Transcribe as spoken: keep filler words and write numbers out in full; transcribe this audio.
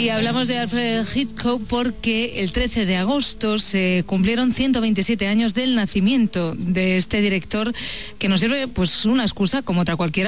Y hablamos de Alfred Hitchcock porque el trece de agosto se cumplieron ciento veintisiete años del nacimiento de este director, que nos sirve pues una excusa como otra cualquiera